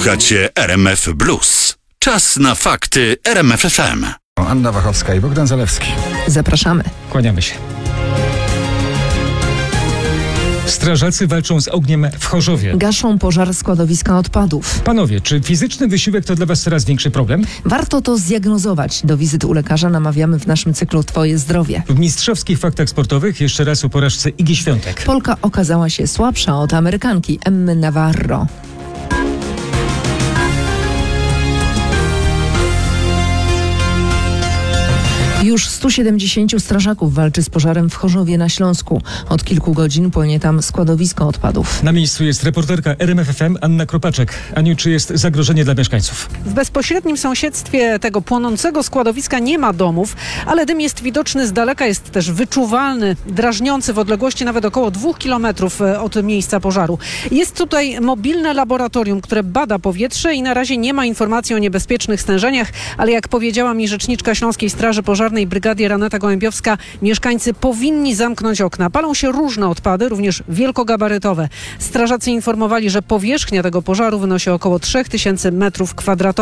Słuchacie RMF Blues. Czas na fakty RMF FM. Anna Wachowska i Bogdan Zalewski. Zapraszamy. Kłaniamy się. Strażacy walczą z ogniem w Chorzowie. Gaszą pożar składowiska odpadów. Panowie, czy fizyczny wysiłek to dla was coraz większy problem? Warto to zdiagnozować. Do wizyty u lekarza namawiamy w naszym cyklu Twoje zdrowie. W mistrzowskich faktach sportowych jeszcze raz o porażce Igi Świątek. Polka okazała się słabsza od Amerykanki Emmy Navarro. Już 170 strażaków walczy z pożarem w Chorzowie na Śląsku. Od kilku godzin płonie tam składowisko odpadów. Na miejscu jest reporterka RMF FM Anna Kropaczek. Aniu, czy jest zagrożenie dla mieszkańców? W bezpośrednim sąsiedztwie tego płonącego składowiska nie ma domów, ale dym jest widoczny z daleka, jest też wyczuwalny, drażniący w odległości nawet około 2 kilometrów od miejsca pożaru. Jest tutaj mobilne laboratorium, które bada powietrze i na razie nie ma informacji o niebezpiecznych stężeniach, ale jak powiedziała mi rzeczniczka Śląskiej Straży Pożarnej Brygadier Aneta Gołębiowska, mieszkańcy powinni zamknąć okna. Palą się różne odpady, również wielkogabarytowe. Strażacy informowali, że powierzchnia tego pożaru wynosi około 3000 m².